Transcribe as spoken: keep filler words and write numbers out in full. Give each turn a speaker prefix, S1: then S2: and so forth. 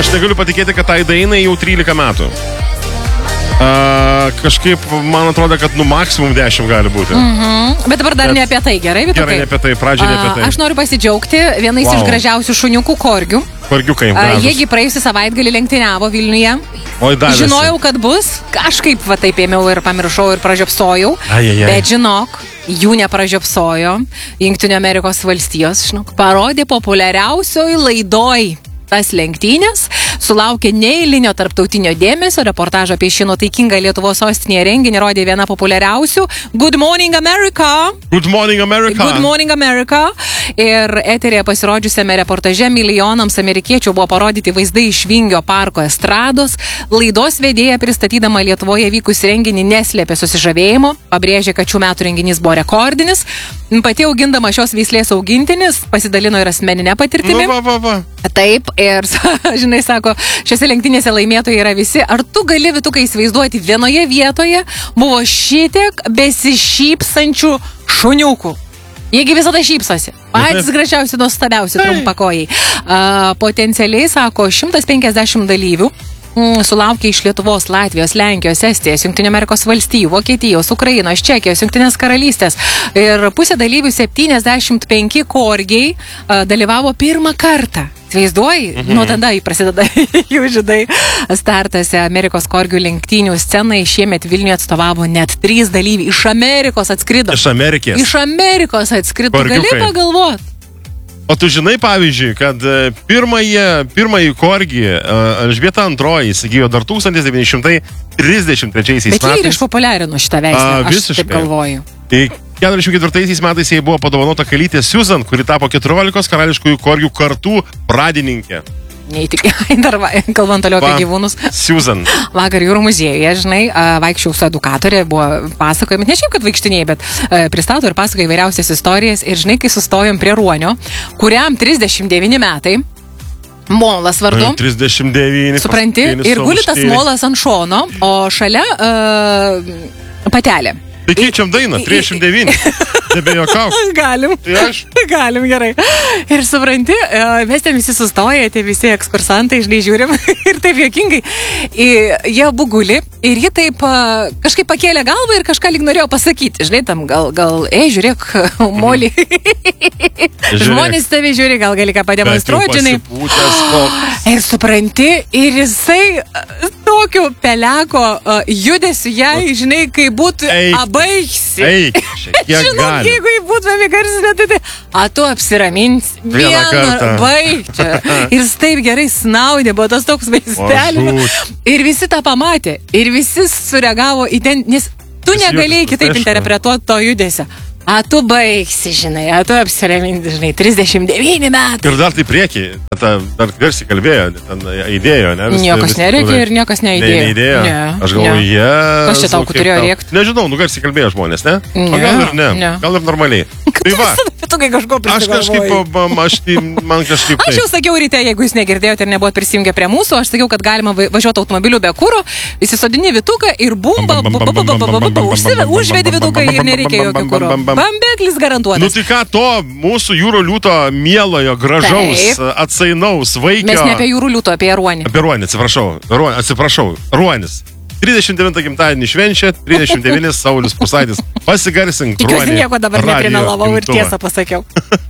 S1: aš negaliu patikėti, kad tai dainai jau trylika metų. Uh, kažkaip man atrodo, kad nu maksimum dešimt gali būti.
S2: Mm-hmm. Bet dabar dar Bet... ne apie tai, gerai?
S1: Gerai, gerai ne apie tai, pradžiai ne apie tai.
S2: Uh, aš noriu pasidžiaugti vienais wow. iš gražiausių šuniukų korgių.
S1: Korgiukai.
S2: Uh, jiegi praėjusį savaitgalį lenktyniavo Vilniuje.
S1: Oi, davėsi.
S2: Žinojau, kad bus. Kažkaip va taip ėmiau ir pamiršau ir pražiopsojau.
S1: Ai, ai, ai.
S2: Bet žinok, jų nepražiopsojo. Jungtinių Amerikos valstijos, žinok, parodė populiariausioj laidoj tas lenktynės, sulaukė neeilinio tarptautinio dėmesio, reportažą apie šį nuotaikingą Lietuvos sostinėje renginį rodė viena populiariausių Good Morning America.
S1: Good Morning America.
S2: Good Morning America. Ir eterėje pasirodžiusiame reportaže milijonams amerikiečių buvo parodyti vaizdai iš Vingio parko estrados. Laidos vedėja pristatydama Lietuvoje vykus renginį neslėpė susižavėjimo, pabrėžė, kad šių metų renginys buvo rekordinis. Pati augindama šios veislės augintinis pasidalino ir asmeninę patirtimį.
S1: Va, va, va.
S2: Taip, ir, žinai, sako, šiose lenktynėse laimėtojai yra visi. Ar tu gali, Vitukai, įsivaizduoti, vienoje vietoje buvo šitiek besišypsančių šuniukų? Jiegi visada šypsosi. Patys gražiausi, nuostabiausi trumpakojai. Uh, potencialiai, sako, šimtas penkiasdešimt dalyvių mm, sulaukė iš Lietuvos, Latvijos, Lenkijos, Estijos, Jungtinių Amerikos valstijų, Vokietijos, Ukrainos, Čekijos, Jungtinės karalystės. Ir pusė dalyvių, septyniasdešimt penki korgiai, uh, dalyvavo pirmą kartą. Vaizduoji, mhm. nuo tada prasideda jų žydai startase Amerikos korgių lenktynių scenai. Šiemet Vilniuje atstovavo net trys dalyviai. Iš Amerikos atskrido.
S1: Iš Amerikės.
S2: Iš Amerikos atskrido.
S1: Korgiukai.
S2: Gali pagalvoti.
S1: O tu žinai, pavyzdžiui, kad pirmąjį, pirmąjį korgį Elžbieta antroji įsigijo dar tūkstantis devyni šimtai trisdešimt trečiaisiais metais.
S2: Bet jie ir išpopuliarino šitą veislę, aš
S1: visiškai.
S2: taip galvoju.
S1: keturiasdešimt ketvirtaisiais metais jai buvo padovanota kalytė Susan, kuri tapo keturiolikos karališkųjų korgių kartų pradininkė.
S2: Neįtikėjai, dar va, kalbant toliau apie gyvūnus.
S1: Susan.
S2: Vakar jūrų muziejuje, žinai, vaikščiau su edukatorė, buvo pasakojami, ne šiaip, kad vaikštinėjai, bet pristato ir pasakoja įvairiausias istorijas. Ir žinai, kai sustojom prie ruonio, kuriam trisdešimt devyni metai, molas vardu.
S1: trisdešimt devyni.
S2: Supranti, ir guli tas molas ant šono, o šalia uh, patelė.
S1: Tai keičiam dainą, trisdešimt devyni. Nebejokauk.
S2: Galim.
S1: Tai aš.
S2: Galim, gerai. Ir supranti, mes ten visi sustoja, tie visi ekskursantai, žinai, žiūrim, ir taip juokingai. Jie abu guli, ir ji taip kažkaip pakėlė galvą ir kažką lyg norėjo pasakyti. Žinai, tam gal, gal, ei, žiūrėk, molį. Žmonės tave žiūri, gal gali ką pademonstruoti, žinai. Ir supranti, ir jisai tokiu peleko judesiu jai, žinai, kai būtų abaigsi.
S1: Eik, šiek tiek
S2: Žinok,
S1: gali.
S2: jeigu įbūtumėm įgarsinę, tai tai, a tu apsiramins vieną baigti. Ir jis taip gerai snaudė, buvo tas toks vaizdelis. Ir visi tą pamatė. Ir visi sureagavo į ten, nes tu negalėjai kitaip interpretuoti to judesio. A tu baigsi, žinai, a tu apsiraminti, žinai, trisdešimt devyni metai.
S1: Ir dar tai priekį, dar garsiai kalbėjo, ten įdėjo, ne? Vis,
S2: niekas
S1: vis,
S2: nereikė ir niekas neįdėjo.
S1: Ne, neįdėjo.
S2: Ne,
S1: aš galvoju, jie...
S2: Kas čia tau turėjo rėkti?
S1: Nežinau, nu garsiai kalbėjo žmonės, ne?
S2: Ne,
S1: o gal ir ne,
S2: ne.
S1: gal ir normaliai. Tai va,
S2: tu kai kažko
S1: aš kažkaip, aš, man kažkaip...
S2: Aš jau sakiau ryte, jeigu jūs negirdėjote ir nebuvot prisijungę prie mūsų, aš sakiau, kad galima važiuoti automobiliu be kuro, įsisodini Vituką ir bumba, užvedi Vituką ir nereikia jokio kuro. Bambeklis garantuotas.
S1: Nu tai ką to mūsų jūrų liūto mielojo, gražaus, atsainaus vaikio...
S2: Mes ne apie jūrų liūto, apie ruonį.
S1: Apie ruonį, atsiprašau. Ruonį, atsiprašau, ruonis. trisdešimt devintą gimtadienį švenčia, trisdešimt devyni Saulius Prūsaitis. Pasigarsink ruonį.
S2: Tikiuosi nieko dabar neprimelavau ir tiesą pasakiau.